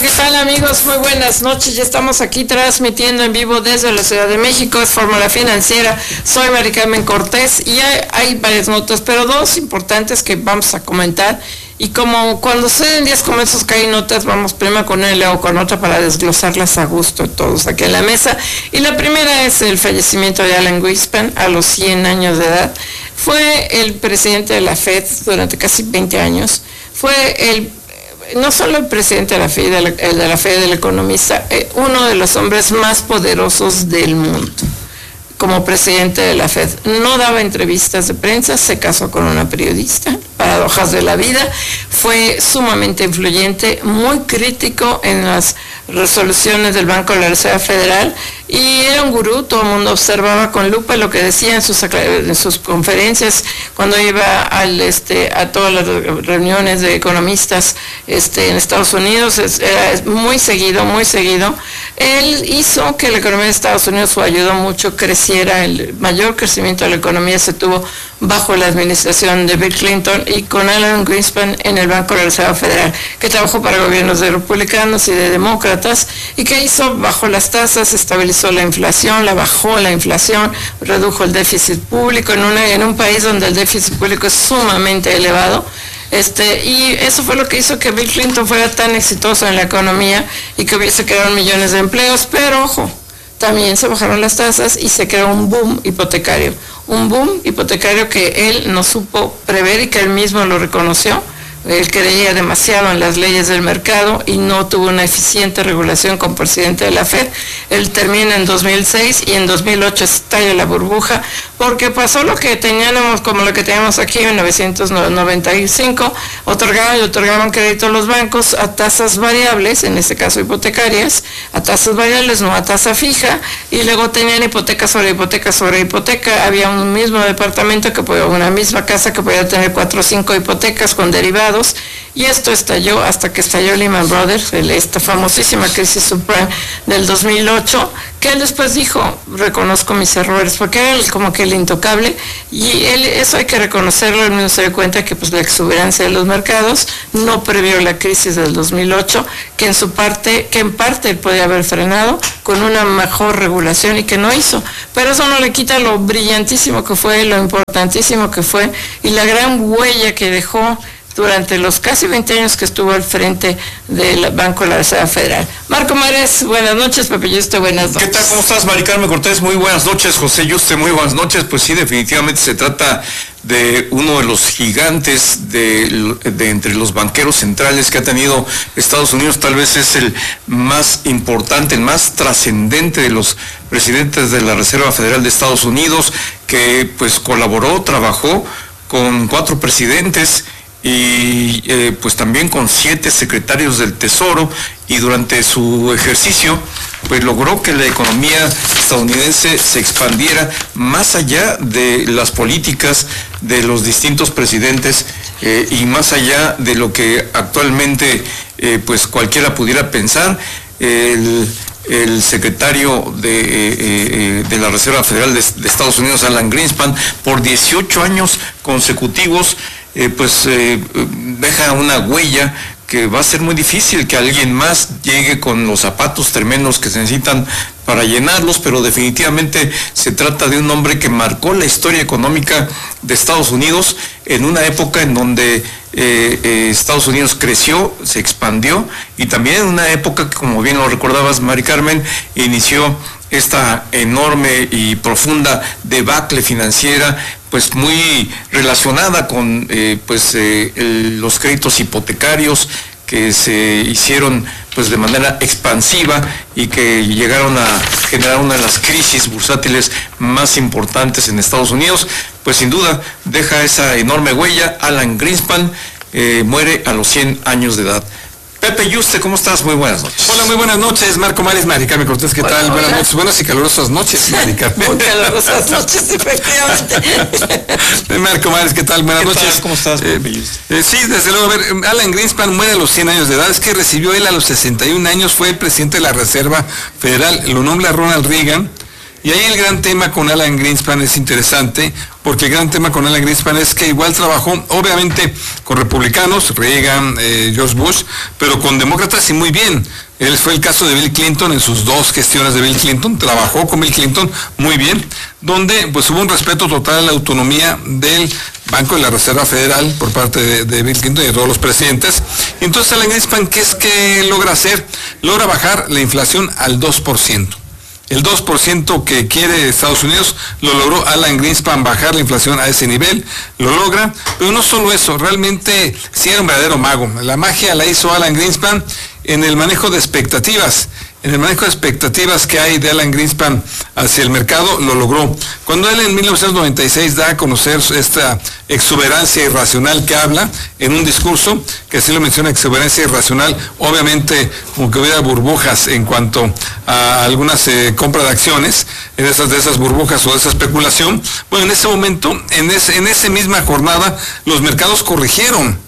¿qué tal amigos? Muy buenas noches. Ya estamos aquí transmitiendo en vivo desde la Ciudad de México. Es Fórmula Financiera. Soy Mari Carmen Cortés y hay varias notas, pero dos importantes que vamos a comentar. Y como cuando suceden días como estos que hay notas, vamos primero con una y luego con otra para desglosarlas a gusto todos aquí en la mesa. Y la primera es el fallecimiento de Alan Greenspan a los 100 años de edad. Fue el presidente de la Fed durante casi 20 años. Fue no solo el presidente de la Fed, el economista, uno de los hombres más poderosos del mundo. Como presidente de la Fed, no daba entrevistas de prensa, se casó con una periodista, paradojas de la vida, fue sumamente influyente, muy crítico en las resoluciones del Banco de la Reserva Federal y era un gurú, todo el mundo observaba con lupa lo que decía en sus conferencias, cuando iba a todas las reuniones de economistas en Estados Unidos, era muy seguido. Él hizo que la economía de Estados Unidos ayudó mucho, creciera, el mayor crecimiento de la economía se tuvo bajo la administración de Bill Clinton y con Alan Greenspan en el Banco de la Reserva Federal, que trabajó para gobiernos de republicanos y de demócratas y que hizo, bajó las tasas, estabilizó la inflación, bajó la inflación, redujo el déficit público en un país donde el déficit público es sumamente elevado. Y eso fue lo que hizo que Bill Clinton fuera tan exitoso en la economía y que hubiese creado millones de empleos, pero ojo, también se bajaron las tasas y se creó un boom hipotecario que él no supo prever y que él mismo lo reconoció. Él creía demasiado en las leyes del mercado y no tuvo una eficiente regulación como presidente de la Fed. Él termina en 2006 y en 2008 estalla la burbuja porque pasó lo que teníamos, como lo que teníamos aquí en 1995, otorgaban crédito a los bancos a tasas variables, en este caso hipotecarias, a tasas variables, no a tasa fija, y luego tenían hipoteca sobre hipoteca sobre hipoteca. Había un mismo departamento, una misma casa que podía tener 4 o 5 hipotecas con derivados. Y esto estalló hasta que estalló Lehman Brothers, esta famosísima crisis subprime del 2008, que él después dijo, reconozco mis errores, porque era como que el intocable, y eso hay que reconocerlo. Él mismo se dio cuenta que la exuberancia de los mercados no previó la crisis del 2008, que en parte él podía haber frenado con una mejor regulación y que no hizo, pero eso no le quita lo brillantísimo que fue, lo importantísimo que fue y la gran huella que dejó durante los casi 20 años que estuvo al frente del Banco de la Reserva Federal. Marco Mares, buenas noches. Pepe Yuste, buenas noches. ¿Qué tal? ¿Cómo estás, Mari Carmen Cortés? Muy buenas noches. José Yuste, muy buenas noches. Pues sí, definitivamente se trata de uno de los gigantes de entre los banqueros centrales que ha tenido Estados Unidos. Tal vez es el más importante, el más trascendente de los presidentes de la Reserva Federal de Estados Unidos, que pues trabajó con 4 presidentes y pues también con 7 secretarios del Tesoro, y durante su ejercicio pues logró que la economía estadounidense se expandiera más allá de las políticas de los distintos presidentes y más allá de lo que actualmente pues cualquiera pudiera pensar. El secretario de la Reserva Federal de Estados Unidos, Alan Greenspan, por 18 años consecutivos deja una huella que va a ser muy difícil que alguien más llegue con los zapatos tremendos que se necesitan para llenarlos, pero definitivamente se trata de un hombre que marcó la historia económica de Estados Unidos en una época en donde Estados Unidos creció, se expandió, y también en una época que, como bien lo recordabas, Mari Carmen, inició esta enorme y profunda debacle financiera, pues muy relacionada con los créditos hipotecarios que se hicieron pues de manera expansiva y que llegaron a generar una de las crisis bursátiles más importantes en Estados Unidos. Pues sin duda deja esa enorme huella. Alan Greenspan muere a los 100 años de edad. Pepe Yuste, ¿cómo estás? Muy buenas noches. Hola, muy buenas noches, Marco Mares, Mari Carmen Cortés, ¿qué tal? Buenas noches, buenas y calurosas noches, Mari Carmen. Muy calurosas noches, efectivamente. Marco Mares, ¿qué tal? Buenas noches. ¿Cómo estás, Pepe Yuste? Sí, desde luego, a ver, Alan Greenspan muere a los 100 años de edad, es que recibió él a los 61 años, fue presidente de la Reserva Federal, lo nombra Ronald Reagan, Y ahí el gran tema con Alan Greenspan es interesante, porque el gran tema con Alan Greenspan es que igual trabajó, obviamente, con republicanos, Reagan, George Bush, pero con demócratas y muy bien. Él fue el caso de Bill Clinton en sus 2 gestiones de Bill Clinton, trabajó con Bill Clinton muy bien, donde pues hubo un respeto total a la autonomía del Banco de la Reserva Federal por parte de Bill Clinton y de todos los presidentes. Y entonces Alan Greenspan, ¿qué es que logra hacer? Logra bajar la inflación al 2%. El 2% que quiere Estados Unidos lo logró Alan Greenspan, bajar la inflación a ese nivel, lo logra, pero no solo eso, realmente sí era un verdadero mago. La magia la hizo Alan Greenspan en el manejo de expectativas. En el manejo de expectativas que hay de Alan Greenspan hacia el mercado, lo logró. Cuando él en 1996 da a conocer esta exuberancia irracional que habla en un discurso, que así lo menciona, exuberancia irracional, obviamente como que hubiera burbujas en cuanto a algunas compras de acciones, de esas burbujas o de esa especulación. Bueno, en ese momento, en esa misma jornada, los mercados corrigieron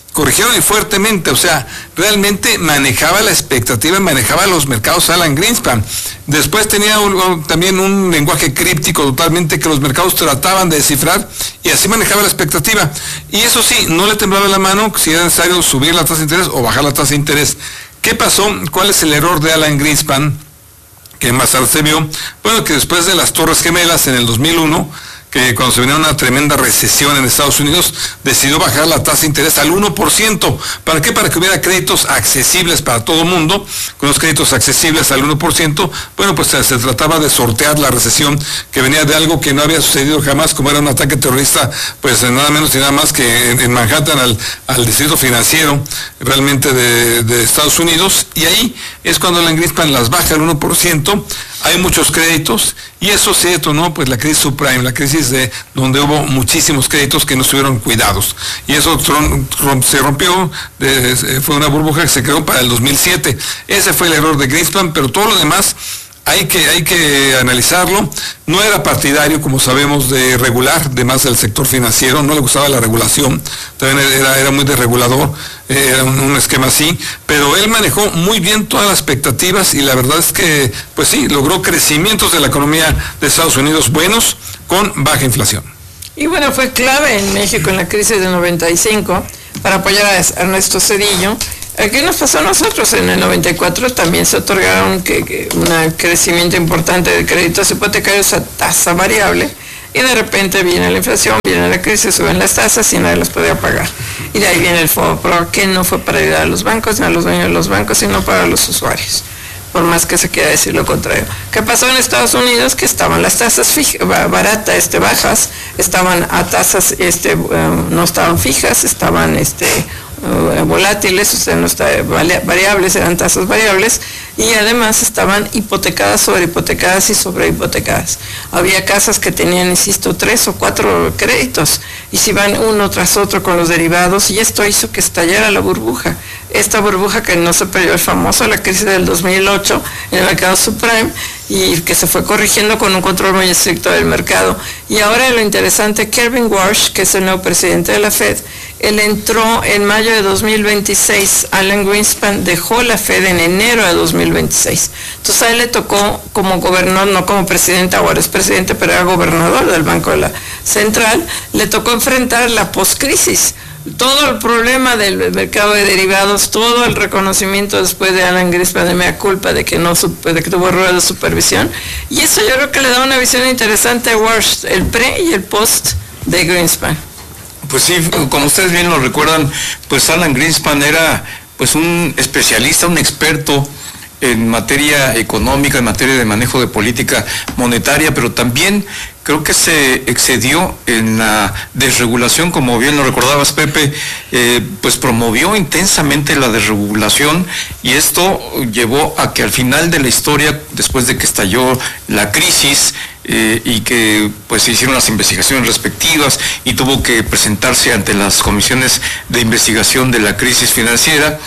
y fuertemente, o sea, realmente manejaba la expectativa, manejaba los mercados Alan Greenspan. Después tenía también un lenguaje críptico totalmente que los mercados trataban de descifrar y así manejaba la expectativa. Y eso sí, no le temblaba la mano si era necesario subir la tasa de interés o bajar la tasa de interés. ¿Qué pasó? ¿Cuál es el error de Alan Greenspan? Que más tarde se vio, bueno, que después de las Torres Gemelas en el 2001, que cuando se venía una tremenda recesión en Estados Unidos, decidió bajar la tasa de interés al 1%. ¿Para qué? Para que hubiera créditos accesibles para todo el mundo. Con los créditos accesibles al 1%, bueno, pues se trataba de sortear la recesión que venía de algo que no había sucedido jamás, como era un ataque terrorista, pues nada menos y nada más que en Manhattan al distrito financiero realmente de Estados Unidos. Y ahí es cuando Alan Greenspan las baja al 1%. Hay muchos créditos y eso se detonó pues la crisis subprime, la crisis de donde hubo muchísimos créditos que no estuvieron cuidados. Y eso se rompió, fue una burbuja que se creó para el 2007. Ese fue el error de Greenspan, pero todo lo demás hay que analizarlo. No era partidario, como sabemos, de regular, de más del sector financiero, no le gustaba la regulación, también era muy desregulador, era un esquema así, pero él manejó muy bien todas las expectativas y la verdad es que, pues sí, logró crecimientos de la economía de Estados Unidos buenos con baja inflación. Y bueno, fue clave en México en la crisis del 95 para apoyar a Ernesto Zedillo. ¿Qué nos pasó a nosotros? En el 94 también se otorgaron un crecimiento importante de créditos hipotecarios a tasa variable y de repente viene la inflación, viene la crisis, suben las tasas y nadie las podía pagar. Y de ahí viene el FOBAPROA, que no fue para ayudar a los bancos ni a los dueños de los bancos, sino para los usuarios, por más que se quiera decir lo contrario. ¿Qué pasó en Estados Unidos? Que estaban las tasas bajas, estaban a tasas no estaban fijas, estaban volátiles, o sea, variables, eran tasas variables, y además estaban hipotecadas, sobrehipotecadas y sobrehipotecadas. Había casas que tenían, insisto, 3 o 4 créditos, y se iban uno tras otro con los derivados, y esto hizo que estallara la burbuja. Esta burbuja que no se perdió, el famoso, la crisis del 2008 en el mercado subprime, y que se fue corrigiendo con un control muy estricto del mercado. Y ahora lo interesante, Kevin Warsh, que es el nuevo presidente de la Fed, él entró en mayo de 2026, Alan Greenspan dejó la Fed en enero de 2026. Entonces a él le tocó como gobernador, no como presidente, ahora es presidente, pero era gobernador del Banco de la Central, le tocó enfrentar la poscrisis. Todo el problema del mercado de derivados, todo el reconocimiento después de Alan Greenspan de mea culpa de que tuvo errores de supervisión, y eso yo creo que le da una visión interesante a Warsh, el pre y el post de Greenspan. Pues sí, como ustedes bien lo recuerdan, pues Alan Greenspan era pues un especialista, un experto en materia económica, en materia de manejo de política monetaria, pero también creo que se excedió en la desregulación, como bien lo recordabas, Pepe, pues promovió intensamente la desregulación, y esto llevó a que al final de la historia, después de que estalló la crisis, y que pues se hicieron las investigaciones respectivas y tuvo que presentarse ante las comisiones de investigación de la crisis financiera,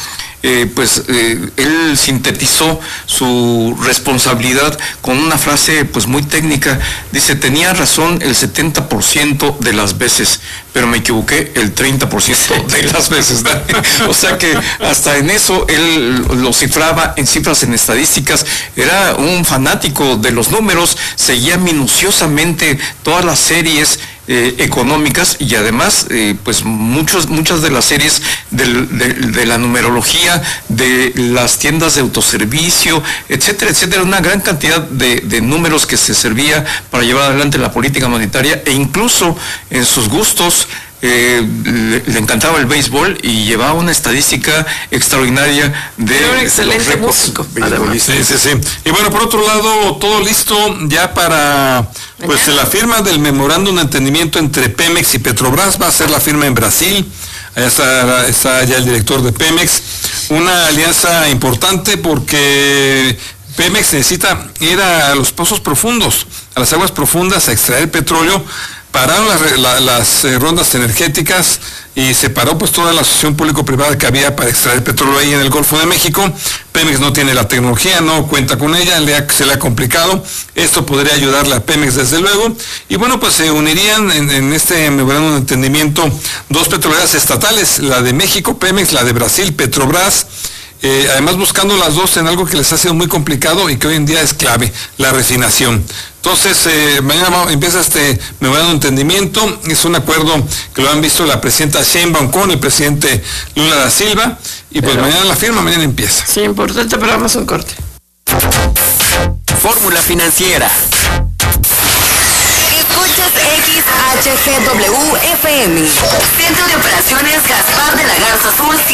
él sintetizó su responsabilidad con una frase pues muy técnica. Dice, tenía razón el 70% de las veces, pero me equivoqué el 30% de las veces, ¿no? O sea que hasta en eso él lo cifraba en cifras, en estadísticas. Era un fanático de los números, seguía minuciosamente todas las series económicas, y además pues muchas de las series de la numerología, de las tiendas de autoservicio, etcétera, etcétera, una gran cantidad de números que se servía para llevar adelante la política monetaria, e incluso en sus gustos le encantaba el béisbol y llevaba una estadística extraordinaria de un excelente músico. Sí. Y bueno, por otro lado, todo listo ya para pues la firma del memorándum de entendimiento entre Pemex y Petrobras. Va a ser la firma en Brasil. Allá está ya el director de Pemex. Una alianza importante porque Pemex necesita ir a los pozos profundos, a las aguas profundas, a extraer petróleo. Pararon las rondas energéticas y se paró pues toda la asociación público-privada que había para extraer petróleo ahí en el Golfo de México. Pemex no tiene la tecnología, no cuenta con ella, se le ha complicado. Esto podría ayudarle a Pemex desde luego. Y bueno, pues se unirían en este memorándum de entendimiento dos petroleras estatales, la de México, Pemex, la de Brasil, Petrobras. Además buscando las dos en algo que les ha sido muy complicado y que hoy en día es clave, la refinación. Entonces, mañana empieza este memorándum de entendimiento. Es un acuerdo que lo han visto la presidenta Sheinbaum con el presidente Lula da Silva, y pues mañana la firma, mañana empieza. Sí, importante, pero vamos a un corte. Fórmula Financiera. Escuchas XHGW FM. Centro de Operaciones Gaspar de la Garza Azul